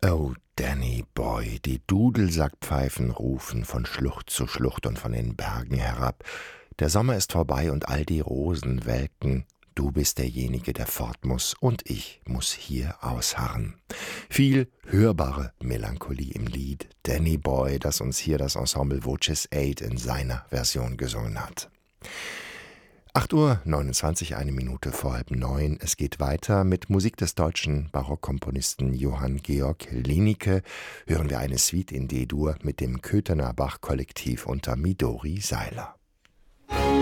Oh, Danny Boy, die Dudelsackpfeifen rufen von Schlucht zu Schlucht und von den Bergen herab. Der Sommer ist vorbei und all die Rosen welken. Du bist derjenige, der fort muss, und ich muss hier ausharren. Viel hörbare Melancholie im Lied Danny Boy, das uns hier das Ensemble Voces 8 in seiner Version gesungen hat. 8:29 Uhr, 1 Minute vor 8:30. Es geht weiter mit Musik des deutschen Barockkomponisten Johann Georg Linicke. Hören wir eine Suite in D-Dur mit dem Köthener Bach-Kollektiv unter Midori Seiler.